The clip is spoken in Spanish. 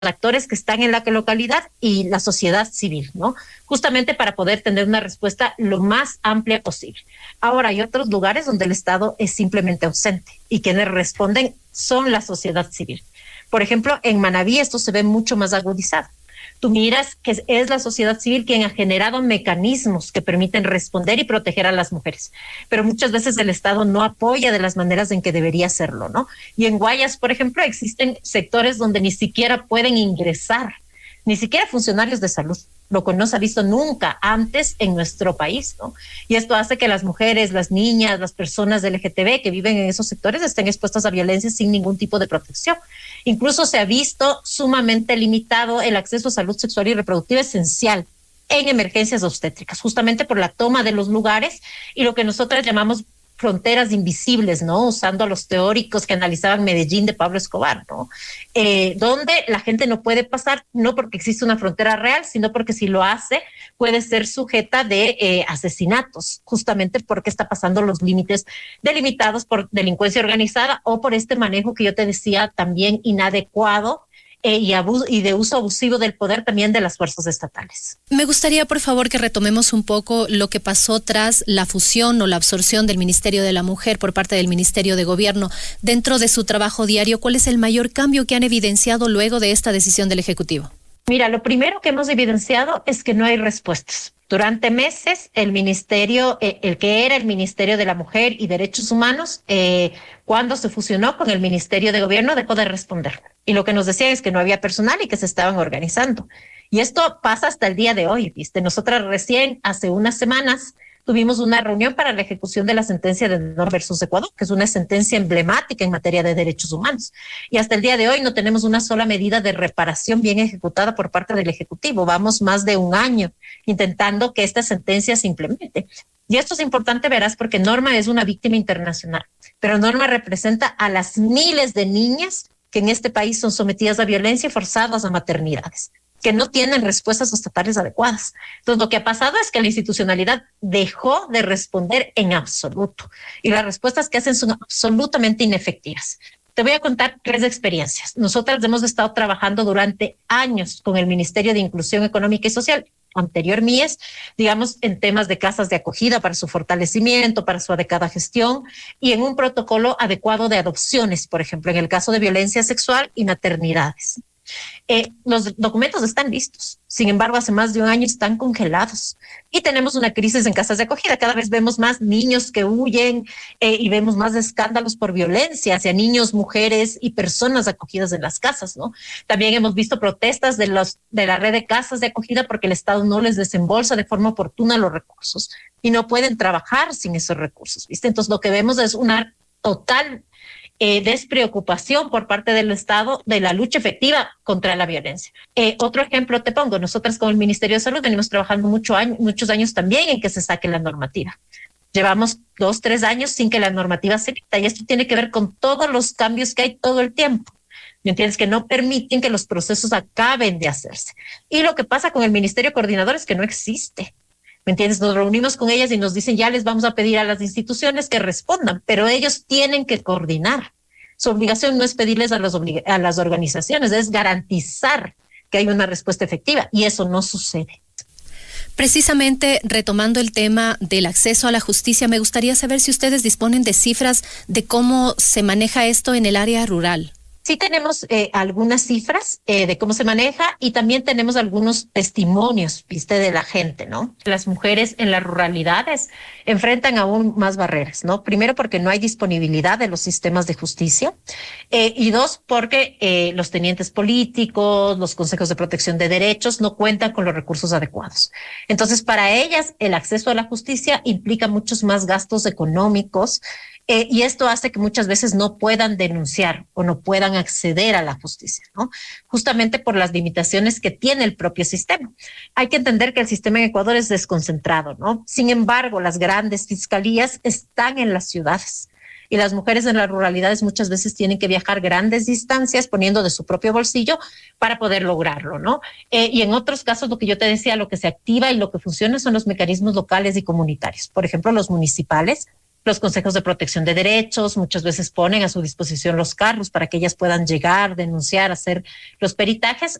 actores que están en la localidad y la sociedad civil, ¿no? Justamente para poder tener una respuesta lo más amplia posible. Ahora, hay otros lugares donde el Estado es simplemente ausente y quienes responden son la sociedad civil. Por ejemplo, en Manabí esto se ve mucho más agudizado. Tú miras que es la sociedad civil quien ha generado mecanismos que permiten responder y proteger a las mujeres, pero muchas veces el Estado no apoya de las maneras en que debería hacerlo, ¿no? Y en Guayas, por ejemplo, existen sectores donde ni siquiera pueden ingresar, ni siquiera funcionarios de salud, lo que no se ha visto nunca antes en nuestro país, ¿no? Y esto hace que las mujeres, las niñas, las personas del LGTB que viven en esos sectores estén expuestas a violencia sin ningún tipo de protección. Incluso se ha visto sumamente limitado el acceso a salud sexual y reproductiva esencial en emergencias obstétricas, justamente por la toma de los lugares y lo que nosotras llamamos fronteras invisibles, ¿no? Usando a los teóricos que analizaban Medellín de Pablo Escobar, ¿no? Donde la gente no puede pasar, no porque existe una frontera real, sino porque si lo hace, puede ser sujeta de asesinatos, justamente porque está pasando los límites delimitados por delincuencia organizada o por este manejo que yo te decía también inadecuado y de uso abusivo del poder también de las fuerzas estatales. Me gustaría, por favor, que retomemos un poco lo que pasó tras la fusión o la absorción del Ministerio de la Mujer por parte del Ministerio de Gobierno. Dentro de su trabajo diario, ¿cuál es el mayor cambio que han evidenciado luego de esta decisión del Ejecutivo? Mira, lo primero que hemos evidenciado es que no hay respuestas. Durante meses, el ministerio, el que era el Ministerio de la Mujer y Derechos Humanos, cuando se fusionó con el Ministerio de Gobierno, dejó de responder. Y lo que nos decían es que no había personal y que se estaban organizando. Y esto pasa hasta el día de hoy, ¿viste? Nosotras recién, hace unas semanas, tuvimos una reunión para la ejecución de la sentencia de Nor versus Ecuador, que es una sentencia emblemática en materia de derechos humanos. Y hasta el día de hoy no tenemos una sola medida de reparación bien ejecutada por parte del Ejecutivo. Vamos más de un año intentando que esta sentencia se implemente. Y esto es importante, verás, porque Norma es una víctima internacional, pero Norma representa a las miles de niñas que en este país son sometidas a violencia y forzadas a maternidades, que no tienen respuestas estatales adecuadas. Entonces, lo que ha pasado es que la institucionalidad dejó de responder en absoluto y las respuestas que hacen son absolutamente inefectivas. Te voy a contar 3 experiencias. Nosotras hemos estado trabajando durante años con el Ministerio de Inclusión Económica y Social, anterior MIES, digamos, en temas de casas de acogida para su fortalecimiento, para su adecuada gestión y en un protocolo adecuado de adopciones, por ejemplo, en el caso de violencia sexual y maternidades. Los documentos están listos, sin embargo, hace más de un año están congelados y tenemos una crisis en casas de acogida. Cada vez vemos más niños que huyen y vemos más escándalos por violencia hacia niños, mujeres y personas acogidas en las casas, ¿no? También hemos visto protestas de la red de casas de acogida porque el Estado no les desembolsa de forma oportuna los recursos y no pueden trabajar sin esos recursos, ¿viste? Entonces, lo que vemos es una total despreocupación por parte del Estado de la lucha efectiva contra la violencia. Otro ejemplo te pongo, nosotras con el Ministerio de Salud venimos trabajando muchos años también en que se saque la normativa. Llevamos 2, 3 años sin que la normativa se emita y esto tiene que ver con todos los cambios que hay todo el tiempo. ¿Me entiendes? Que no permiten que los procesos acaben de hacerse. Y lo que pasa con el Ministerio Coordinador es que no existe. ¿Me entiendes? Nos reunimos con ellas y nos dicen, ya les vamos a pedir a las instituciones que respondan, pero ellos tienen que coordinar. Su obligación no es pedirles a las organizaciones, es garantizar que hay una respuesta efectiva y eso no sucede. Precisamente retomando el tema del acceso a la justicia, me gustaría saber si ustedes disponen de cifras de cómo se maneja esto en el área rural. Sí tenemos algunas cifras de cómo se maneja y también tenemos algunos testimonios, viste, de la gente, ¿no? Las mujeres en las ruralidades enfrentan aún más barreras, ¿no? Primero porque no hay disponibilidad de los sistemas de justicia y 2 porque los tenientes políticos, los consejos de protección de derechos no cuentan con los recursos adecuados. Entonces, para ellas el acceso a la justicia implica muchos más gastos económicos y esto hace que muchas veces no puedan denunciar o no puedan acceder a la justicia, ¿no? Justamente por las limitaciones que tiene el propio sistema. Hay que entender que el sistema en Ecuador es desconcentrado, ¿no? Sin embargo, las grandes fiscalías están en las ciudades y las mujeres en las ruralidades muchas veces tienen que viajar grandes distancias poniendo de su propio bolsillo para poder lograrlo, ¿no? Y en otros casos, lo que yo te decía, lo que se activa y lo que funciona son los mecanismos locales y comunitarios. Por ejemplo, los municipales los consejos de protección de derechos, muchas veces ponen a su disposición los carros para que ellas puedan llegar, denunciar, hacer los peritajes.